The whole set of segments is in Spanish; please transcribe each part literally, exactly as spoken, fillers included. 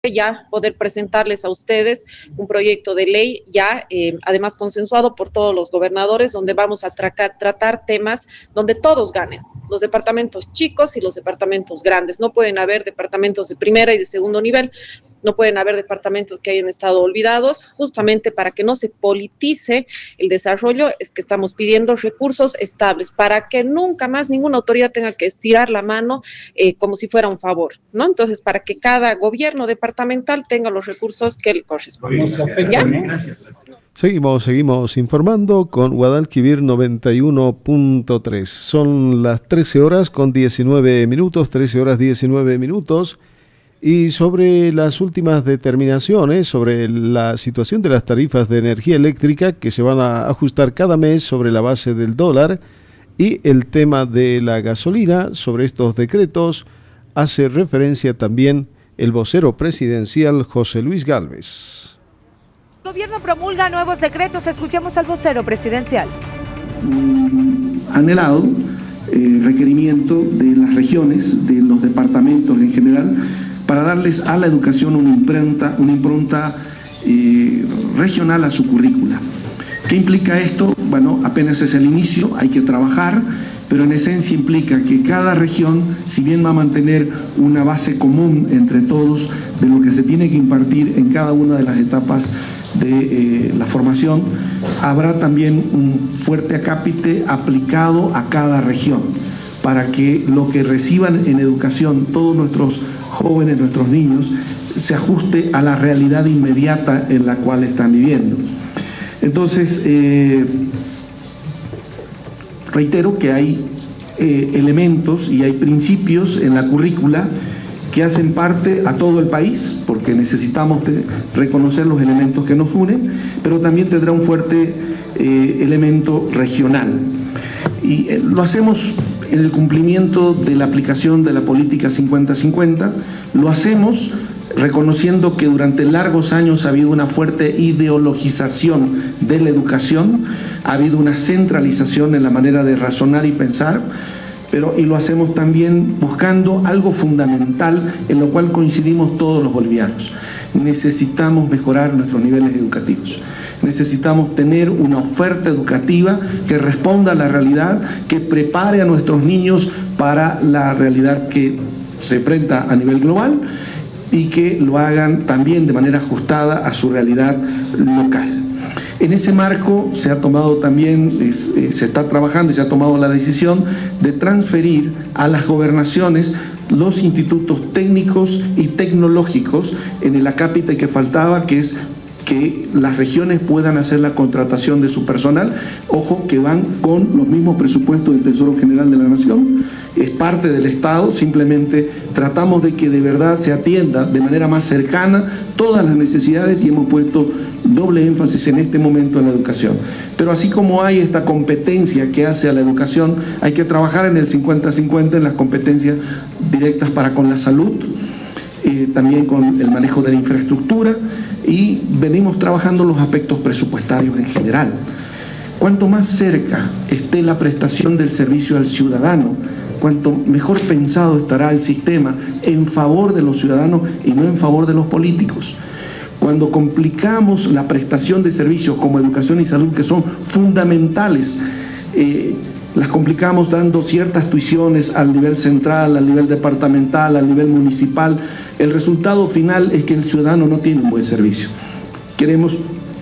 ya poder presentarles a ustedes un proyecto de ley ya, eh, además consensuado por todos los gobernadores, donde vamos a tratar, tratar temas donde todos ganen, los departamentos chicos y los departamentos grandes. No pueden haber departamentos de primera y de segundo nivel, no pueden haber departamentos que hayan estado olvidados, justamente para que no se politice el desarrollo. Es que estamos pidiendo recursos estables para que nunca más ninguna autoridad tenga que estirar la mano eh, como si fuera un favor, ¿no? Entonces, para que cada gobierno departamental tenga los recursos que le corresponden. ¿Ya? Seguimos, seguimos informando con Guadalquivir noventa y uno punto tres. Son las trece horas con diecinueve minutos, trece horas diecinueve minutos. Y sobre las últimas determinaciones, sobre la situación de las tarifas de energía eléctrica que se van a ajustar cada mes sobre la base del dólar, y el tema de la gasolina, sobre estos decretos hace referencia también el vocero presidencial José Luis Gálvez. El gobierno promulga nuevos decretos. Escuchemos al vocero presidencial. Un anhelado eh, requerimiento de las regiones, de los departamentos en general, para darles a la educación una impronta, una impronta eh, regional a su currícula. ¿Qué implica esto? Bueno, apenas es el inicio, hay que trabajar, pero en esencia implica que cada región, si bien va a mantener una base común entre todos de lo que se tiene que impartir en cada una de las etapas de eh, la formación, habrá también un fuerte acápite aplicado a cada región, para que lo que reciban en educación todos nuestros jóvenes, nuestros niños, se ajuste a la realidad inmediata en la cual están viviendo. Entonces, eh, reitero que hay eh, elementos y hay principios en la currícula que hacen parte a todo el país, porque necesitamos te, reconocer los elementos que nos unen, pero también tendrá un fuerte eh, elemento regional. Y eh, lo hacemos en el cumplimiento de la aplicación de la política cincuenta cincuenta, lo hacemos reconociendo que durante largos años ha habido una fuerte ideologización de la educación, ha habido una centralización en la manera de razonar y pensar, pero y lo hacemos también buscando algo fundamental en lo cual coincidimos todos los bolivianos. Necesitamos mejorar nuestros niveles educativos. Necesitamos tener una oferta educativa que responda a la realidad, que prepare a nuestros niños para la realidad que se enfrenta a nivel global y que lo hagan también de manera ajustada a su realidad local. En ese marco se ha tomado también, es, eh, se está trabajando y se ha tomado la decisión de transferir a las gobernaciones los institutos técnicos y tecnológicos en el acápite que faltaba, que es que las regiones puedan hacer la contratación de su personal. Ojo, que van con los mismos presupuestos del Tesoro General de la Nación, es parte del Estado, simplemente tratamos de que de verdad se atienda de manera más cercana todas las necesidades y hemos puesto doble énfasis en este momento en la educación. Pero así como hay esta competencia que hace a la educación, hay que trabajar en el cincuenta cincuenta en las competencias directas para con la salud, eh, también con el manejo de la infraestructura, y venimos trabajando los aspectos presupuestarios en general. Cuanto más cerca esté la prestación del servicio al ciudadano, cuanto mejor pensado estará el sistema en favor de los ciudadanos y no en favor de los políticos. Cuando complicamos la prestación de servicios como educación y salud, que son fundamentales, eh, las complicamos dando ciertas tuiciones al nivel central, al nivel departamental, al nivel municipal. El resultado final es que el ciudadano no tiene un buen servicio. Queremos,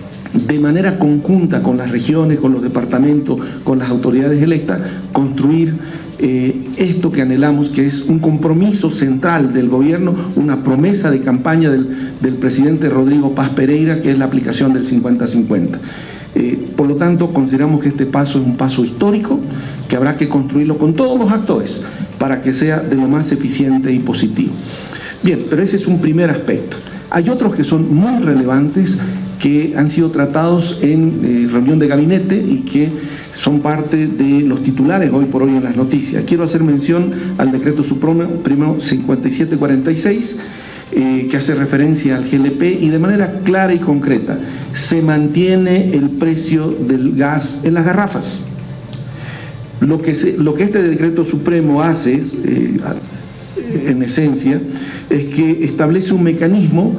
de manera conjunta con las regiones, con los departamentos, con las autoridades electas, construir eh, esto que anhelamos, que es un compromiso central del gobierno, una promesa de campaña del, del presidente Rodrigo Paz Pereira, que es la aplicación del cincuenta cincuenta. Eh, por lo tanto, consideramos que este paso es un paso histórico, que habrá que construirlo con todos los actores para que sea de lo más eficiente y positivo. Bien, pero ese es un primer aspecto. Hay otros que son muy relevantes, que han sido tratados en eh, reunión de gabinete y que son parte de los titulares hoy por hoy en las noticias. Quiero hacer mención al decreto supremo cincuenta y siete cuarenta y seis, eh, que hace referencia al G L P, y de manera clara y concreta se mantiene el precio del gas en las garrafas. Lo que, se, lo que este decreto supremo hace es, eh, en esencia, es que establece un mecanismo